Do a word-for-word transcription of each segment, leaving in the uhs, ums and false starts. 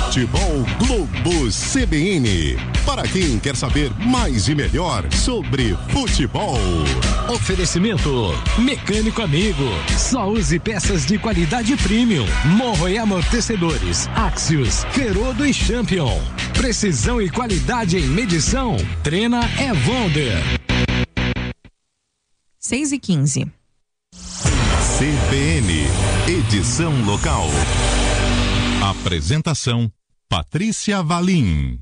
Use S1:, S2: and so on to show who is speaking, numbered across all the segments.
S1: Futebol Globo C B N. Para quem quer saber mais e melhor sobre futebol.
S2: Oferecimento Mecânico Amigo. Só use peças de qualidade premium. Morro e amortecedores. Axios, Ferodo e Champion. Precisão e qualidade em medição. Treina Evolder.
S3: seis e quinze.
S1: C B N, edição local. Apresentação: Patrícia Valim.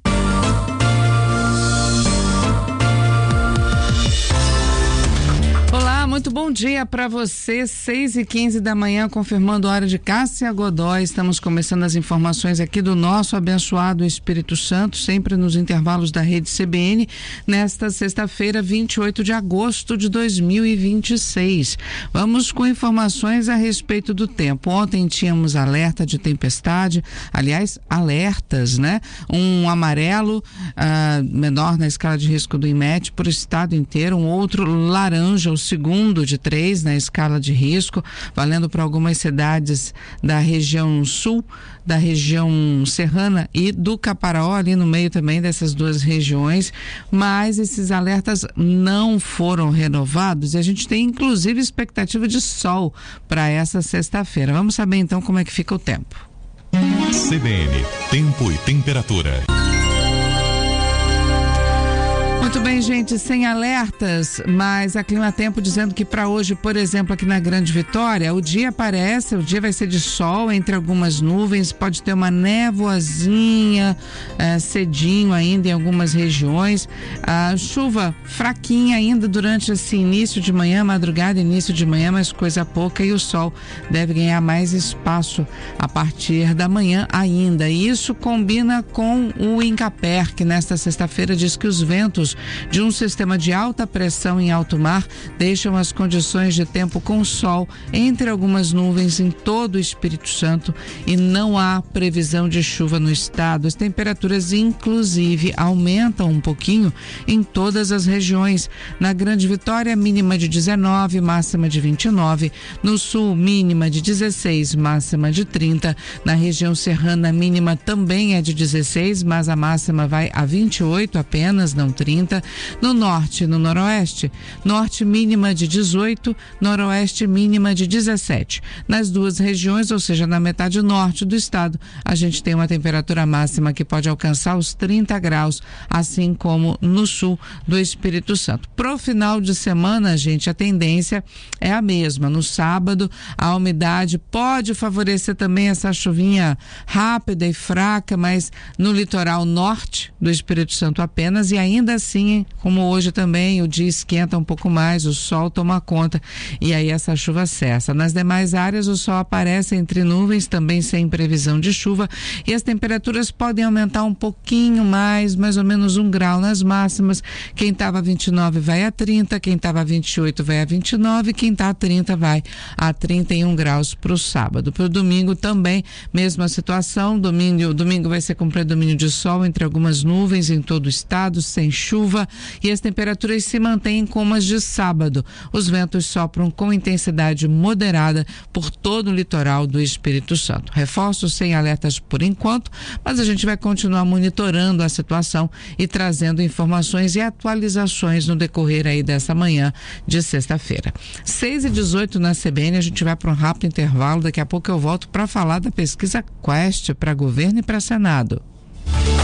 S4: Olá, muito bom dia para você, seis e quinze da manhã, confirmando a hora de Cássia Godoy. Estamos começando as informações aqui do nosso abençoado Espírito Santo, sempre nos intervalos da rede C B N, nesta sexta-feira, vinte e oito de agosto de dois mil e vinte e seis. Vamos com informações a respeito do tempo. Ontem tínhamos alerta de tempestade, aliás, alertas, né? Um amarelo, uh, menor na escala de risco do IMET, para o estado inteiro, um outro laranja, o segundo de três na escala de risco, valendo para algumas cidades da região sul, da região serrana e do Caparaó, ali no meio também dessas duas regiões, mas esses alertas não foram renovados e a gente tem inclusive expectativa de sol para essa sexta-feira. Vamos saber então como é que fica o tempo.
S1: C B N, tempo e temperatura.
S4: Muito bem, gente, sem alertas, mas a Climatempo dizendo que para hoje, por exemplo, aqui na Grande Vitória, o dia aparece, o dia vai ser de sol entre algumas nuvens, pode ter uma névoazinha é, cedinho ainda em algumas regiões, a chuva fraquinha ainda durante esse início de manhã, madrugada, início de manhã, mas coisa pouca, e o sol deve ganhar mais espaço a partir da manhã ainda. E isso combina com o Incaper, que nesta sexta-feira diz que os ventos de um sistema de alta pressão em alto mar deixam as condições de tempo com sol entre algumas nuvens em todo o Espírito Santo e não há previsão de chuva no estado. As temperaturas inclusive aumentam um pouquinho em todas as regiões. Na Grande Vitória, mínima de dezenove, máxima de vinte e nove. No sul, mínima de dezesseis, máxima de trinta. Na região serrana, a mínima também é de dezesseis, mas a máxima vai a vinte e oito apenas, não trinta. No norte e no noroeste, norte mínima de dezoito, noroeste mínima de dezessete. Nas duas regiões, ou seja, na metade norte do estado, a gente tem uma temperatura máxima que pode alcançar os trinta graus, assim como no sul do Espírito Santo. Pro final de semana, gente, a tendência é a mesma. No sábado, a umidade pode favorecer também essa chuvinha rápida e fraca, mas no litoral norte do Espírito Santo apenas, e ainda assim, como hoje também, o dia esquenta um pouco mais, o sol toma conta e aí essa chuva cessa. Nas demais áreas, o sol aparece entre nuvens, também sem previsão de chuva, e as temperaturas podem aumentar um pouquinho mais, mais ou menos um grau nas máximas. Quem estava a vinte e nove vai a trinta, quem estava a vinte e oito vai a vinte e nove, quem está a trinta vai a trinta e um graus para o sábado. Para o domingo também, mesma situação, domingo, domingo vai ser com predomínio de sol entre algumas nuvens em todo o estado, sem chuva, e as temperaturas se mantêm como as de sábado. Os ventos sopram com intensidade moderada por todo o litoral do Espírito Santo. Reforço sem alertas por enquanto, mas a gente vai continuar monitorando a situação e trazendo informações e atualizações no decorrer aí dessa manhã de sexta-feira. seis e dezoito na C B N, a gente vai para um rápido intervalo. Daqui a pouco eu volto para falar da pesquisa Quest para governo e para Senado.